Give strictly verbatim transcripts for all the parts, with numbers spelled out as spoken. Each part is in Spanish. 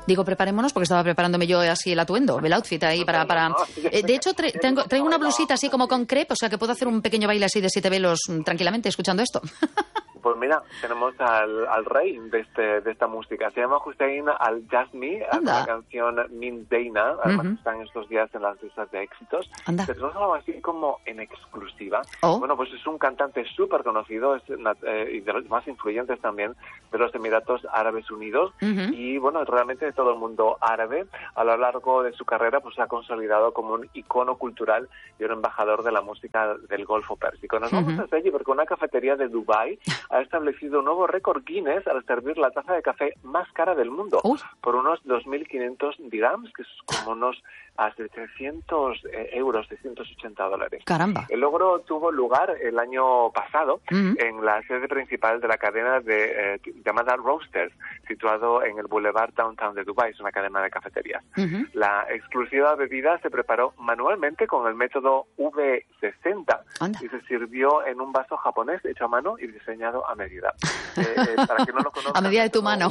Digo, preparémonos, porque estaba preparándome yo así el atuendo, el outfit ahí para... para... Eh, de hecho, tra tengo, traigo una blusita así como con crepe, o sea que puedo hacer un pequeño baile así de siete velos tranquilamente escuchando esto. Pues mira, tenemos al, al rey de este de esta música. Se llama Hussein Al-Jazmi, la canción Min Deina, además uh-huh. están estos días en las listas de éxitos. Anda. Se trata algo así como en exclusiva. Oh. Bueno, pues es un cantante súper conocido es, eh, y de los más influyentes también de los Emiratos Árabes Unidos. Uh-huh. Y bueno, realmente de todo el mundo árabe. A lo largo de su carrera pues se ha consolidado como un icono cultural y un embajador de la música del Golfo Pérsico. Nos vamos uh-huh. hasta allí porque una cafetería de Dubái ha establecido un nuevo récord Guinness al servir la taza de café más cara del mundo, uh. por unos dos mil quinientos dirhams, que es como unos a setecientos euros, seiscientos ochenta dólares. Caramba. El logro tuvo lugar el año pasado uh-huh. en la sede principal de la cadena de, eh, llamada Roasters, situado en el Boulevard Downtown de Dubái. Es una cadena de cafeterías. Uh-huh. La exclusiva bebida se preparó manualmente con el método V sesenta Anda. Y se sirvió en un vaso japonés hecho a mano y diseñado a medida. Eh, eh, para que no lo conozca, a medida de tu mano.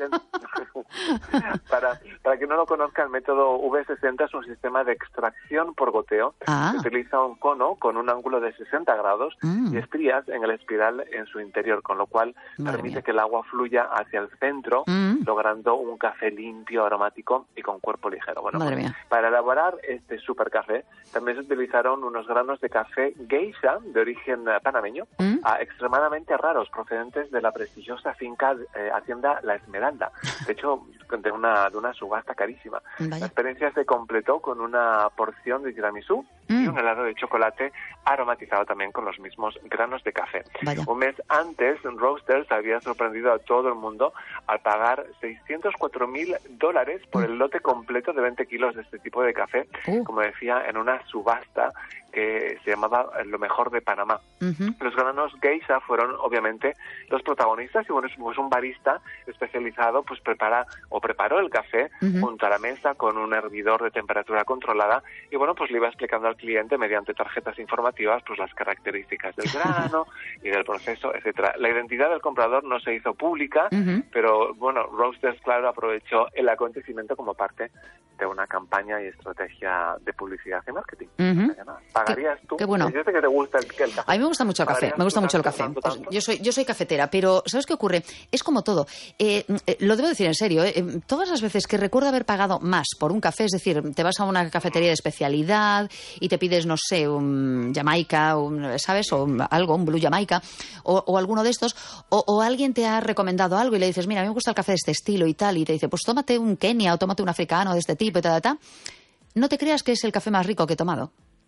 para, para que no lo conozca, el método V sesenta es un sistema de extracción por goteo ah. que utiliza un cono con un ángulo de sesenta grados mm. y estrías en el espiral en su interior, con lo cual Madre permite mía. que el agua fluya hacia el centro, mm. logrando un café limpio, aromático y con cuerpo ligero. Bueno, Madre pues, mía. para elaborar este super café también se utilizaron unos granos de café geisha de origen panameño, mm. a, extremadamente raros, procedentes de la prestigiosa finca eh, Hacienda La Esmeralda. De hecho, de una, de una subasta carísima. Vaya. La experiencia se completó con una porción de tiramisú mm. y un helado de chocolate aromatizado también con los mismos granos de café. Vaya. Un mes antes, Roasters había sorprendido a todo el mundo al pagar seiscientos cuatro mil dólares por el lote completo de veinte kilos de este tipo de café, uh. como decía, en una subasta que se llamaba Lo Mejor de Panamá. Uh-huh. Los granos geisha fueron obviamente los protagonistas y bueno, pues un barista especializado pues prepara o preparó el café uh-huh. junto a la mesa con un hervidor de temperatura controlada y bueno, pues le iba explicando al cliente mediante tarjetas informativas pues las características del grano y del proceso, etcétera. La identidad del comprador no se hizo pública, uh-huh. pero bueno, Roasters, claro, aprovechó el acontecimiento como parte de una campaña y estrategia de publicidad y marketing. Uh-huh. ¿Pagarías tú? Qué bueno. Yo sé que te gusta el, el café. A mí me gusta mucho el café, me gusta mucho el café. Tanto, tanto? Yo soy, yo soy cafetera, pero ¿sabes qué ocurre? Es como todo. Eh, eh, lo debo decir en serio, eh, todas las veces que recuerdo haber pagado más por un café, es decir, te vas a una cafetería de especialidad y te pides, no sé, un Jamaica, un, ¿sabes? O un, algo, un Blue Jamaica, o, o alguno de estos, o, o alguien te ha recomendado algo y le dices, mira, a mí me gusta el café de este estilo y tal, y te dice, pues tómate un Kenia o tómate un africano de este tipo y tal, tal, tal. No te creas que es el café más rico que he tomado.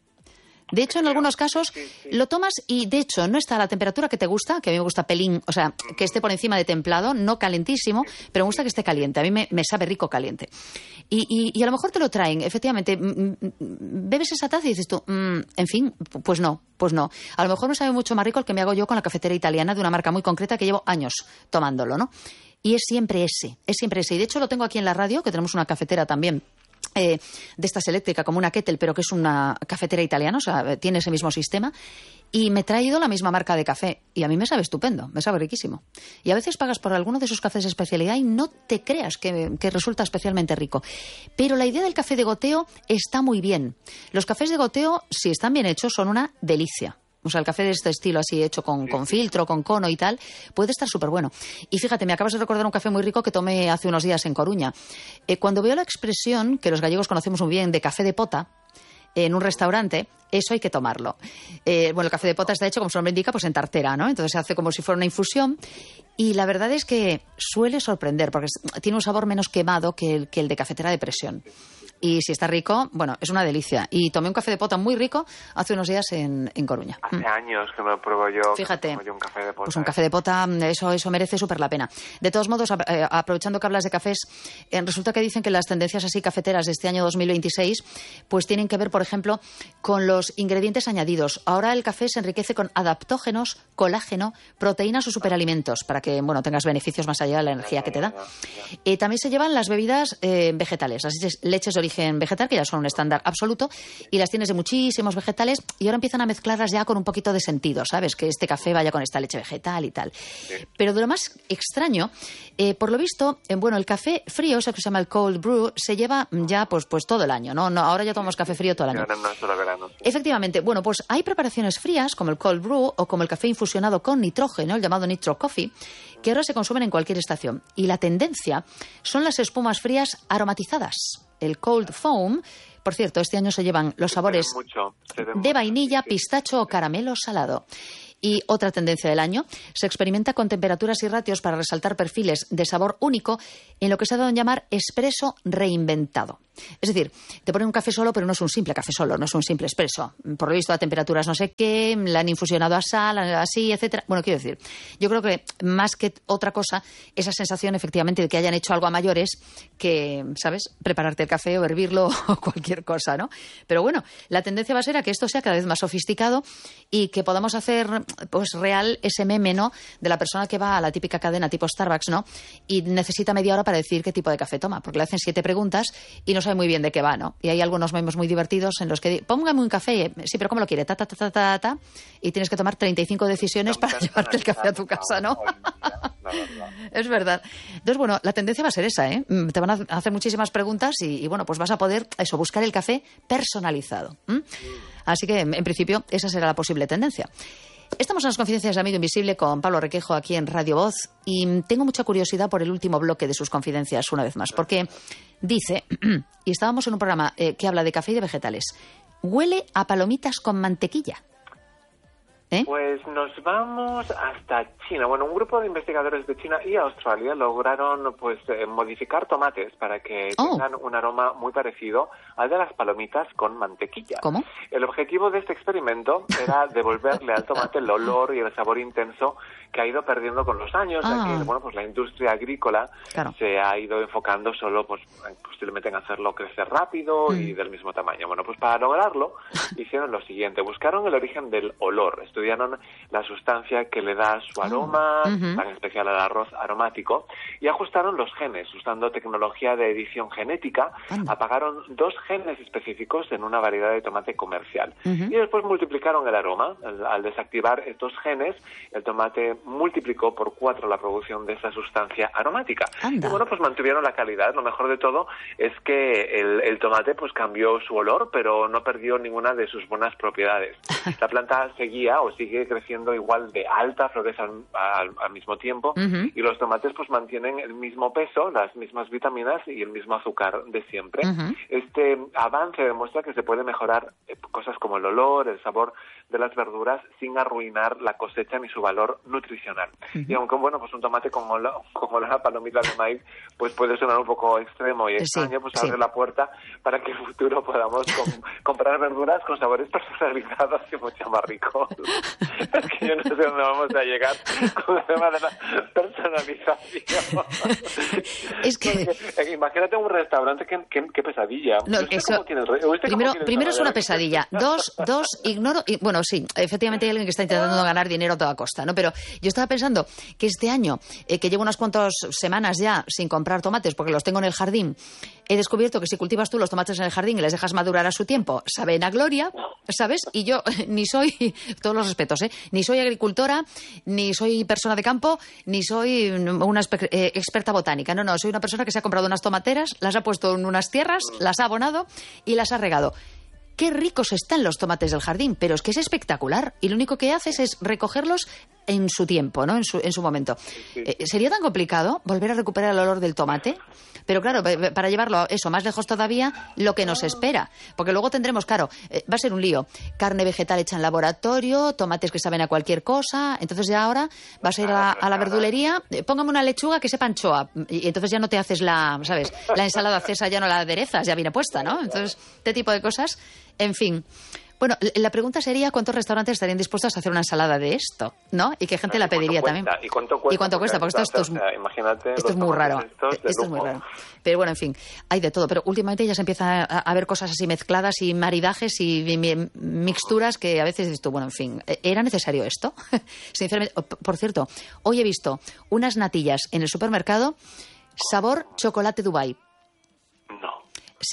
De hecho, en algunos casos sí, sí. lo tomas y, de hecho, no está a la temperatura que te gusta, que a mí me gusta pelín, o sea, que esté por encima de templado, no calentísimo, pero me gusta que esté caliente. A mí me, me sabe rico caliente. Y, y, y a lo mejor te lo traen, efectivamente, bebes esa taza y dices tú, mmm, en fin, pues no, pues no. A lo mejor me sabe mucho más rico el que me hago yo con la cafetera italiana de una marca muy concreta que llevo años tomándolo, ¿no? Y es siempre ese, es siempre ese. Y de hecho lo tengo aquí en la radio, que tenemos una cafetera también. Eh, de estas eléctrica, como una kettle, pero que es una cafetera italiana, o sea, tiene ese mismo sistema, y me he traído la misma marca de café, y a mí me sabe estupendo, me sabe riquísimo. Y a veces pagas por alguno de esos cafés de especialidad y no te creas que, que resulta especialmente rico. Pero la idea del café de goteo está muy bien. Los cafés de goteo, si están bien hechos, son una delicia. O sea, el café de este estilo así hecho con, con filtro, con cono y tal, puede estar súper bueno. Y fíjate, me acabas de recordar un café muy rico que tomé hace unos días en Coruña. Eh, cuando veo la expresión, que los gallegos conocemos muy bien, de café de pota, en un restaurante, eso hay que tomarlo. Eh, bueno, el café de pota está hecho, como su nombre indica, pues en tartera, ¿no? Entonces se hace como si fuera una infusión. Y la verdad es que suele sorprender, porque tiene un sabor menos quemado que el, que el de cafetera de presión. Y si está rico, bueno, es una delicia. Y tomé un café de pota muy rico hace unos días en, en Coruña. Hace mm. años que me lo pruebo yo. Fíjate, yo un café de pota, pues un café de pota, eso, eso merece súper la pena. De todos modos, a, eh, aprovechando que hablas de cafés, eh, resulta que dicen que las tendencias así cafeteras de este año dos mil veintiséis pues tienen que ver, por ejemplo, con los ingredientes añadidos. Ahora el café se enriquece con adaptógenos, colágeno, proteínas o superalimentos para que, bueno, tengas beneficios más allá de la energía que te da. Eh, también se llevan las bebidas eh, vegetales, las leches, leches de origen origen vegetal, que ya son un estándar absoluto, y las tienes de muchísimos vegetales, y ahora empiezan a mezclarlas ya con un poquito de sentido, ¿sabes? Que este café vaya con esta leche vegetal y tal. Sí. Pero de lo más extraño, eh, por lo visto, eh, bueno, el café frío, eso que se llama el cold brew, se lleva ya pues, pues todo el año, ¿no? no ahora ya tomamos café frío todo el año. No, no, solo verano. Sí. Efectivamente, bueno, pues hay preparaciones frías, como el cold brew o como el café infusionado con nitrógeno, el llamado nitro coffee, que ahora se consumen en cualquier estación. Y la tendencia son las espumas frías aromatizadas, el cold foam. Por cierto, este año se llevan los sabores mucho, de vainilla, pistacho o caramelo salado. Y otra tendencia del año, se experimenta con temperaturas y ratios para resaltar perfiles de sabor único en lo que se ha dado en llamar espresso reinventado. Es decir, te ponen un café solo, pero no es un simple café solo, no es un simple espresso. Por lo visto, a temperaturas no sé qué, la han infusionado a sal, así, etcétera. Bueno, quiero decir, yo creo que más que otra cosa, esa sensación efectivamente de que hayan hecho algo a mayores que, ¿sabes?, prepararte el café o hervirlo o cualquier cosa, ¿no? Pero bueno, la tendencia va a ser a que esto sea cada vez más sofisticado y que podamos hacer, pues, real ese meme, ¿no?, de la persona que va a la típica cadena tipo Starbucks, ¿no?, y necesita media hora para decir qué tipo de café toma, porque le hacen siete preguntas y no sabe muy bien de qué va, ¿no? Y hay algunos memes muy divertidos en los que póngame un café, sí, pero ¿cómo lo quiere? Ta, ta, ta, ta, ta, ta, y tienes que tomar treinta y cinco decisiones para llevarte el café a tu casa, ¿no? Es verdad. Entonces, bueno, la tendencia va a ser esa, ¿eh? Te van a hacer muchísimas preguntas y, y bueno, pues vas a poder, eso, buscar el café personalizado. ¿Mm? Así que, en principio, esa será la posible tendencia. Estamos en las confidencias de Amigo Invisible con Pablo Requejo aquí en Radio Voz y tengo mucha curiosidad por el último bloque de sus confidencias una vez más, porque dice, y estábamos en un programa eh, que habla de café y de vegetales, huele a palomitas con mantequilla. ¿Eh? Pues nos vamos hasta China. Bueno, un grupo de investigadores de China y Australia lograron pues eh, modificar tomates para que oh. tengan un aroma muy parecido al de las palomitas con mantequilla. ¿Cómo? El objetivo de este experimento era devolverle al tomate el olor y el sabor intenso que ha ido perdiendo con los años, ah. ya que bueno, pues la industria agrícola claro. se ha ido enfocando solo pues posiblemente en hacerlo crecer rápido mm. y del mismo tamaño. Bueno, pues para lograrlo hicieron lo siguiente, buscaron el origen del olor, estudiaron la sustancia que le da su aroma, oh. uh-huh. tan especial al arroz aromático, y ajustaron los genes usando tecnología de edición genética. Anda. Apagaron dos genes específicos en una variedad de tomate comercial uh-huh. y después multiplicaron el aroma. Al, al desactivar estos genes, el tomate multiplicó por cuatro la producción de esa sustancia aromática. Anda. Y bueno, pues mantuvieron la calidad. Lo mejor de todo es que el, el tomate pues cambió su olor, pero no perdió ninguna de sus buenas propiedades. La planta seguía o sigue creciendo igual de alta, florece al, al, al mismo tiempo, uh-huh. y los tomates pues mantienen el mismo peso, las mismas vitaminas y el mismo azúcar de siempre. Uh-huh. Este avance demuestra que se puede mejorar cosas como el olor, el sabor de las verduras sin arruinar la cosecha ni su valor nutricional. Uh-huh. Y aunque, bueno, pues un tomate con olor, con olor a palomita de maíz pues puede sonar un poco extremo y extraño, sí, pues abre sí. la puerta para que en el futuro podamos com- comprar verduras con sabores personalizados y mucho más ricos. Es que yo no sé dónde vamos a llegar con el tema de la personalización. Es que... Porque, imagínate un restaurante, qué, qué, qué pesadilla. No, eso... tiene el... Primero, primero es una pesadilla. Dos, dos, ignoro... Y, bueno, sí, efectivamente hay alguien que está intentando ganar dinero a toda costa, ¿no? Pero yo estaba pensando que este año, eh, que llevo unas cuantas semanas ya sin comprar tomates porque los tengo en el jardín, he descubierto que si cultivas tú los tomates en el jardín y les dejas madurar a su tiempo, saben a gloria, ¿sabes? Y yo ni soy, todos los respetos, ¿eh? Ni soy agricultora, ni soy persona de campo, ni soy una espe- eh, experta botánica. No, no, soy una persona que se ha comprado unas tomateras, las ha puesto en unas tierras, las ha abonado y las ha regado. Qué ricos están los tomates del jardín, pero es que es espectacular. Y lo único que haces es recogerlos en su tiempo, ¿no? En su, en su momento. Sí. Eh, ¿Sería tan complicado volver a recuperar el olor del tomate? Pero claro, para llevarlo eso más lejos todavía, lo que nos espera. Porque luego tendremos, claro, eh, va a ser un lío. Carne vegetal hecha en laboratorio, tomates que saben a cualquier cosa. Entonces ya ahora vas a ir a, a la verdulería, eh, póngame una lechuga que sepa anchoa. Y entonces ya no te haces la, ¿sabes? La ensalada cesa ya no la aderezas, ya viene puesta, ¿no? Entonces, este tipo de cosas, en fin. Bueno, la pregunta sería cuántos restaurantes estarían dispuestos a hacer una ensalada de esto, ¿no? Y qué gente la pediría también. ¿Y cuánto cuesta? ¿Y cuánto cuesta? Porque esto, esto es, o sea, imagínate esto es muy raro. Esto es muy raro. Pero bueno, en fin, hay de todo. Pero últimamente ya se empieza a, a ver cosas así mezcladas y maridajes y, y, y mixturas que a veces dices tú, bueno, en fin, ¿era necesario esto? Sinceramente, por cierto, hoy he visto unas natillas en el supermercado sabor chocolate Dubai. No. Sí.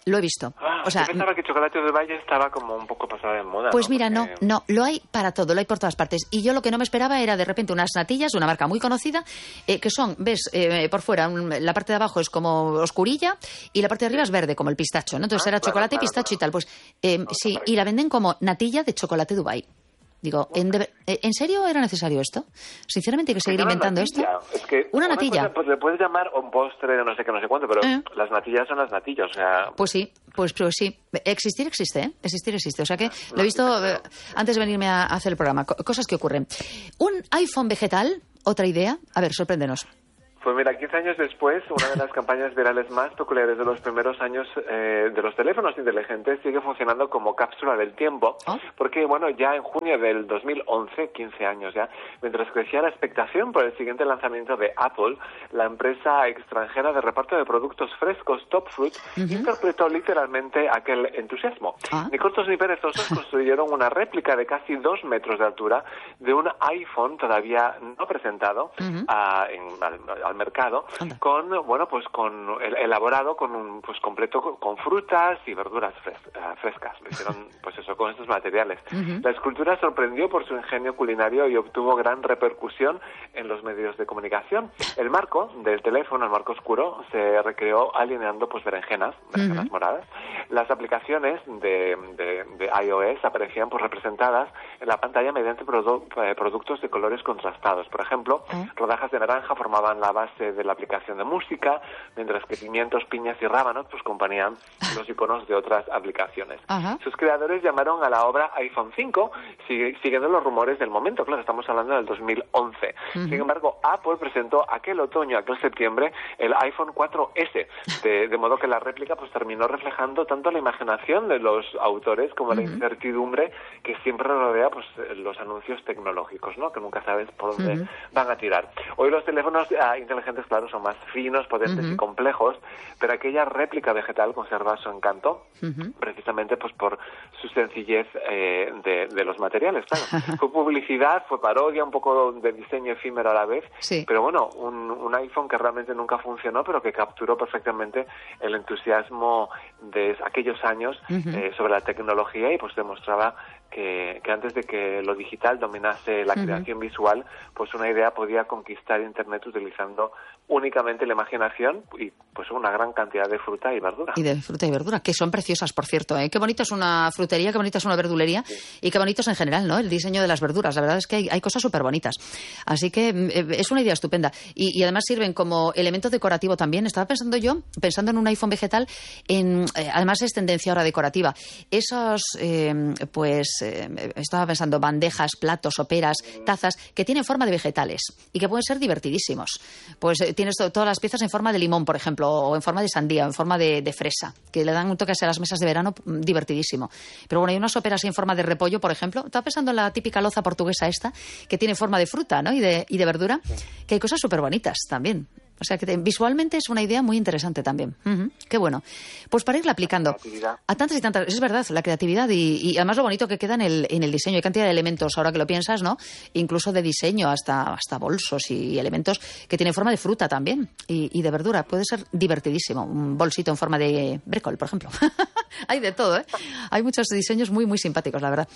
Lo he visto. Ah, o sea, yo pensaba que chocolate de Dubái estaba como un poco pasada de moda. Pues ¿no? mira, Porque... no, no, lo hay para todo, lo hay por todas partes. Y yo lo que no me esperaba era de repente unas natillas de una marca muy conocida, eh, que son, ves, eh, por fuera, un, la parte de abajo es como oscurilla y la parte de arriba es verde, como el pistacho, ¿no? Entonces ah, era claro, chocolate claro, y pistacho claro. y tal. Pues eh, no, sí, y la venden como natilla de chocolate Dubái. Digo, ¿en, de, ¿en serio era necesario esto? Sinceramente hay que seguir una inventando natilla. esto. Es que una una natilla. Cosa, pues le puedes llamar un postre de no sé qué, no sé cuánto, pero Eh. las natillas son las natillas, o sea... Pues sí, pues, pues sí. Existir existe, ¿eh? Existir existe. O sea que lo he visto eh, antes de venirme a hacer el programa. Co- cosas que ocurren. Un iPhone vegetal, otra idea. A ver, sorpréndenos. Pues mira, quince años después, una de las campañas virales más peculiares de los primeros años eh, de los teléfonos inteligentes sigue funcionando como cápsula del tiempo, ¿Oh? porque bueno, ya en junio del dos mil once, quince años ya, mientras crecía la expectación por el siguiente lanzamiento de Apple, la empresa extranjera de reparto de productos frescos Top Fruit uh-huh. interpretó literalmente aquel entusiasmo. ¿Ah? Ni cortos ni perezosos construyeron una réplica de casi dos metros de altura de un iPhone todavía no presentado uh-huh. a, en, al, al mercado, Anda. con bueno pues con el, elaborado con un pues completo con, con frutas y verduras fres, uh, frescas. Lo hicieron pues eso con estos materiales. Uh-huh. La escultura sorprendió por su ingenio culinario y obtuvo gran repercusión en los medios de comunicación. El marco del teléfono, el marco oscuro, se recreó alineando pues berenjenas, berenjenas uh-huh. moradas. Las aplicaciones de, de, de iOS aparecían pues representadas en la pantalla mediante produ- eh, productos de colores contrastados. Por ejemplo, uh-huh. rodajas de naranja formaban la base de la aplicación de música, mientras que pimientos, piñas y rábanos pues componían los iconos de otras aplicaciones. Uh-huh. Sus creadores llamaron a la obra iPhone cinco, sigue, siguiendo los rumores del momento. Claro, estamos hablando del dos mil once. Uh-huh. Sin embargo, Apple presentó aquel otoño, aquel septiembre, el iPhone cuatro ese, de, de modo que la réplica pues terminó reflejando tanto la imaginación de los autores como uh-huh. la incertidumbre que siempre rodea pues los anuncios tecnológicos, ¿no? Que nunca sabes por dónde uh-huh. van a tirar. Hoy los teléfonos uh, inteligentes, claro, son más finos, potentes uh-huh. y complejos, pero aquella réplica vegetal conserva su encanto, uh-huh. precisamente pues por su sencillez eh, de, de los materiales, claro. Uh-huh. Fue publicidad, fue parodia, un poco de diseño efímero a la vez, sí. pero bueno, un, un iPhone que realmente nunca funcionó, pero que capturó perfectamente el entusiasmo de aquellos años uh-huh. eh, sobre la tecnología y pues demostraba que, que antes de que lo digital dominase la creación uh-huh. visual, pues una idea podía conquistar Internet utilizando únicamente la imaginación y pues una gran cantidad de fruta y verdura. Y de fruta y verdura, que son preciosas, por cierto, ¿eh? Qué bonito es una frutería, qué bonito es una verdulería sí. y qué bonito es en general, ¿no? El diseño de las verduras. La verdad es que hay, hay cosas súper bonitas. Así que eh, es una idea estupenda. Y, y además sirven como elemento decorativo también. Estaba pensando yo, pensando en un iPhone vegetal, en, eh, además es tendencia ahora decorativa. Esos, eh, pues, eh, estaba pensando bandejas, platos, soperas, tazas, que tienen forma de vegetales y que pueden ser divertidísimos. Pues eh, tienes to- todas las piezas en forma de limón, por ejemplo, o en forma de sandía, o en forma de, de fresa, que le dan un toque a las mesas de verano divertidísimo. Pero bueno, hay unas soperas en forma de repollo, por ejemplo. Estaba pensando en la típica loza portuguesa esta, que tiene forma de fruta, ¿no? Y de, y de verdura, que hay cosas súper bonitas también. O sea, que te, visualmente es una idea muy interesante también. Uh-huh. Qué bueno. Pues para irla aplicando a tantas y tantas... Es verdad, la creatividad y, y además lo bonito que queda en el, en el diseño. Hay cantidad de elementos, ahora que lo piensas, ¿no? Incluso de diseño, hasta, hasta bolsos y elementos que tienen forma de fruta también y, y de verdura. Puede ser divertidísimo. Un bolsito en forma de brécol, por ejemplo. Hay de todo, ¿eh? Hay muchos diseños muy, muy simpáticos, la verdad.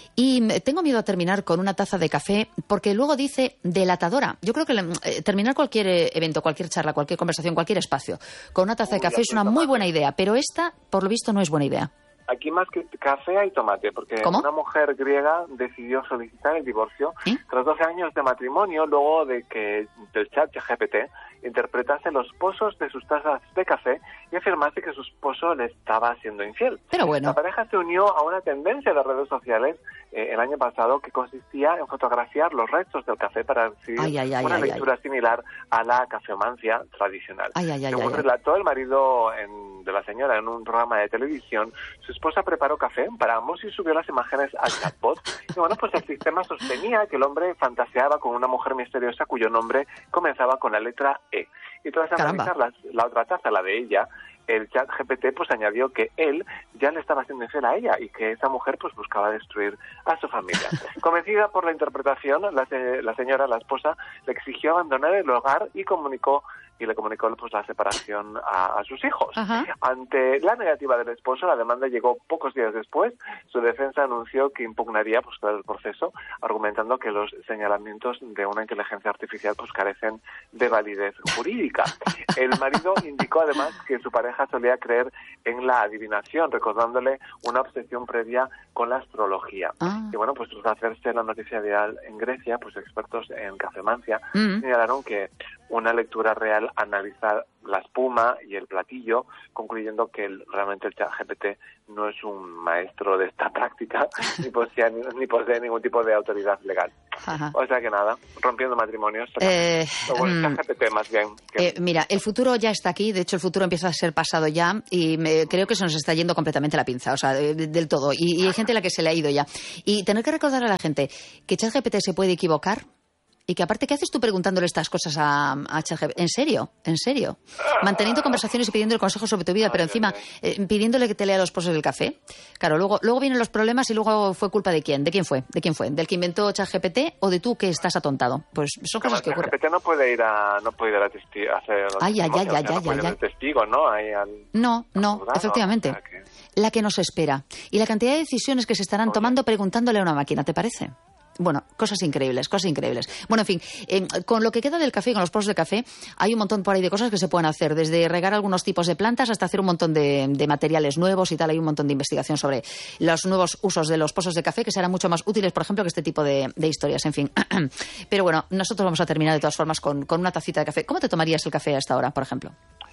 Y tengo miedo a terminar con una taza de café porque luego dice delatadora. Yo creo que eh, terminar cualquier evento, cualquier charla, cualquier conversación, cualquier espacio con una taza de café es una muy buena idea, pero esta, por lo visto, no es buena idea. Aquí más que café hay tomate, porque ¿Cómo? Una mujer griega decidió solicitar el divorcio ¿Eh? tras doce años de matrimonio, luego de que el chat G P T interpretase los pozos de sus tazas de café y afirmase que su esposo le estaba siendo infiel. Pero bueno. La pareja se unió a una tendencia de redes sociales eh, el año pasado que consistía en fotografiar los restos del café para recibir ay, ay, ay, una ay, lectura ay. similar a la cafeomancia tradicional. Ay, ay, ay, Según ay, ay. relató el marido en, de la señora en un programa de televisión, su esposa preparó café para ambos y subió las imágenes al chatbot. Y bueno, pues el sistema sostenía que el hombre fantaseaba con una mujer misteriosa cuyo nombre comenzaba con la letra E. Y tras analizar la, la otra taza, la de ella, el chat G P T pues añadió que él ya le estaba haciendo infiel a ella y que esa mujer pues buscaba destruir a su familia. Convencida por la interpretación, la, se, la señora, la esposa, le exigió abandonar el hogar y comunicó y le comunicó pues la separación a, a sus hijos. Ajá. Ante la negativa del esposo, la demanda llegó pocos días después. Su defensa anunció que impugnaría pues todo el proceso, argumentando que los señalamientos de una inteligencia artificial pues carecen de validez jurídica. El marido indicó además que su pareja solía creer en la adivinación, recordándole una obsesión previa con la astrología. Ah. Y bueno, pues tras hacerse la noticia viral en Grecia, pues expertos en cafemancia Mm. señalaron que una lectura real analiza la espuma y el platillo, concluyendo que el, realmente el ChatGPT no es un maestro de esta práctica ni posee, ni posee ningún tipo de autoridad legal. Ajá. O sea que nada, rompiendo matrimonios. Eh, o bueno, mm, ChatGPT más bien. Que... Eh, mira, el futuro ya está aquí, de hecho el futuro empieza a ser pasado ya y me, creo que se nos está yendo completamente la pinza, o sea, de, de, del todo. Y, y hay gente a la que se le ha ido ya. Y tener que recordar a la gente que ChatGPT se puede equivocar. Y que aparte, ¿qué haces tú preguntándole estas cosas a, a ChatGPT? ¿En serio? ¿En serio? Manteniendo conversaciones y pidiéndole consejos sobre tu vida, pero encima eh, pidiéndole que te lea los pozos del café. Claro, luego, luego vienen los problemas y luego fue culpa de quién. ¿De quién fue? ¿De quién fue? ¿Del que inventó ChatGPT o de tú que estás atontado? Pues son cosas que ocurren. ChatGPT no puede ir a, no puede ir a, testi a hacer los ay, ay, ay, ay, no ay, puede ay, ir testigo, ¿no? Ahí al, no, no, juzgado, efectivamente. o sea que... La que nos espera. Y la cantidad de decisiones que se estarán Oye. tomando preguntándole a una máquina, ¿te parece? Bueno, cosas increíbles, cosas increíbles. Bueno, en fin, eh, con lo que queda del café y con los pozos de café, hay un montón por ahí de cosas que se pueden hacer, desde regar algunos tipos de plantas hasta hacer un montón de, de materiales nuevos y tal. Hay un montón de investigación sobre los nuevos usos de los pozos de café que serán mucho más útiles, por ejemplo, que este tipo de, de historias, en fin. Pero bueno, nosotros vamos a terminar de todas formas con, con una tacita de café. ¿Cómo te tomarías el café a esta hora, por ejemplo?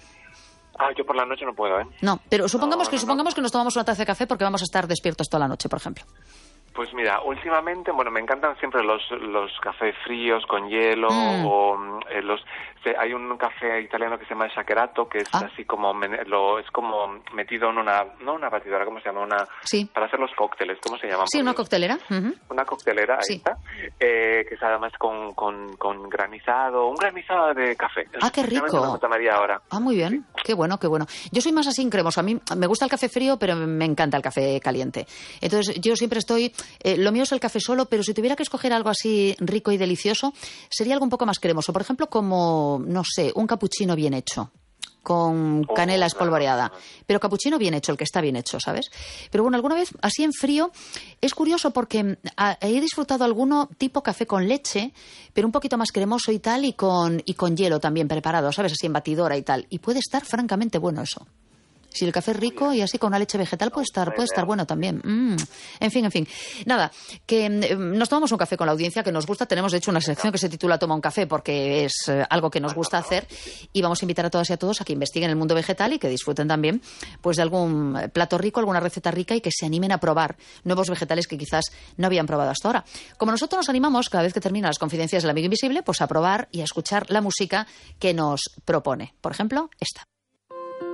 Ah, yo por la noche no puedo, ¿eh? No, pero supongamos no, que no, supongamos no. que nos tomamos una taza de café porque vamos a estar despiertos toda la noche, por ejemplo. Pues mira, últimamente, bueno, me encantan siempre los los cafés fríos con hielo Mm. o eh, los se, hay un café italiano que se llama shakerato que es Ah. así como men- lo es como metido en una no una batidora, ¿cómo se llama? Una Sí. para hacer los cócteles, ¿cómo se llaman? Sí, por una Dios? coctelera. Ujú. Una coctelera, ahí Sí. está, eh, que es además con, con, con granizado, un granizado de café. Ah, qué Sinceramente rico. me lo tomaría ahora. Ah, muy bien. Qué bueno, qué bueno. Yo soy más así cremoso. A mí me gusta el café frío, pero me encanta el café caliente. Entonces, yo siempre estoy... Eh, lo mío es el café solo, pero si tuviera que escoger algo así rico y delicioso, sería algo un poco más cremoso. Por ejemplo, como, no sé, un capuchino bien hecho, con Oh, canela claro. espolvoreada. Pero capuchino bien hecho, el que está bien hecho, ¿sabes? Pero bueno, alguna vez, así en frío, es curioso porque ah, he disfrutado alguno tipo café con leche, pero un poquito más cremoso y tal, y con, y con hielo también preparado, ¿sabes? Así en batidora y tal. Y puede estar francamente bueno eso. Si el café es rico y así con una leche vegetal puede estar, puede estar bueno también. Mm. En fin, en fin. Nada, que eh, nos tomamos un café con la audiencia que nos gusta. Tenemos, de hecho, una sección que se titula Toma un café porque es eh, algo que nos gusta hacer. Y vamos a invitar a todas y a todos a que investiguen el mundo vegetal y que disfruten también pues de algún plato rico, alguna receta rica y que se animen a probar nuevos vegetales que quizás no habían probado hasta ahora. Como nosotros nos animamos, cada vez que terminan las confidencias del amigo invisible, pues a probar y a escuchar la música que nos propone. Por ejemplo, esta.